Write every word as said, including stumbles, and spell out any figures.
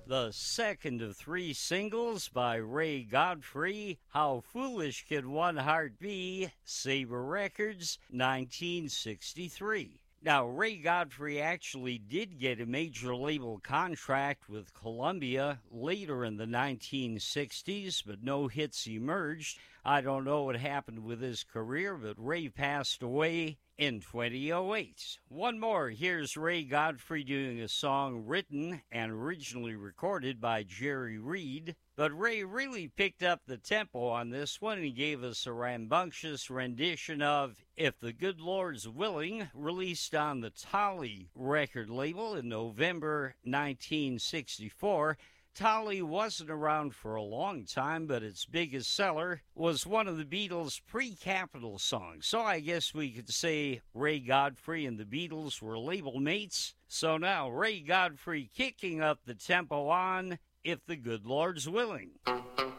The second of three singles by Ray Godfrey, How Foolish Can One Heart Be, Sabre Records, nineteen sixty-three. Now, Ray Godfrey actually did get a major label contract with Columbia later in the nineteen sixties, but no hits emerged. I don't know what happened with his career, but Ray passed away in twenty oh eight. One more. Here's Ray Godfrey doing a song written and originally recorded by Jerry Reed. But Ray really picked up the tempo on this one and gave us a rambunctious rendition of If the Good Lord's Willing, released on the Tolly record label in November nineteen sixty-four. Tolly wasn't around for a long time, but its biggest seller was one of the Beatles' pre-Capitol songs. So I guess we could say Ray Godfrey and the Beatles were label mates. So now Ray Godfrey kicking up the tempo on If the Good Lord's Willing.